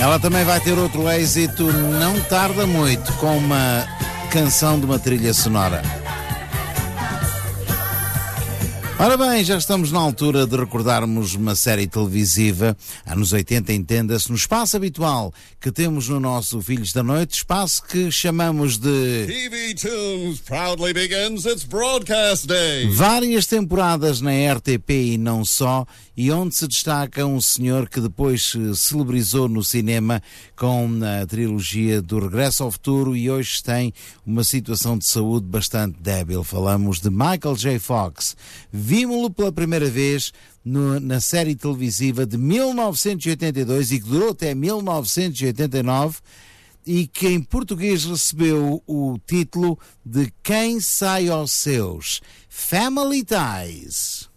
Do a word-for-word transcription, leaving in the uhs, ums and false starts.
Ela também vai ter outro êxito, não tarda muito, com uma canção de uma trilha sonora. Ora bem, já estamos na altura de recordarmos uma série televisiva, anos oitenta, entenda-se, no espaço habitual que temos no nosso Filhos da Noite, espaço que chamamos de T V Tunes proudly begins its broadcast day. Várias temporadas na R T P e não só, e onde se destaca um senhor que depois se celebrizou no cinema com a trilogia do Regresso ao Futuro e hoje tem uma situação de saúde bastante débil. Falamos de Michael J. Fox. Vimos-lo pela primeira vez no, na série televisiva de mil novecentos e oitenta e dois e que durou até mil novecentos e oitenta e nove e que em português recebeu o título de Quem Sai aos Seus, Family Ties.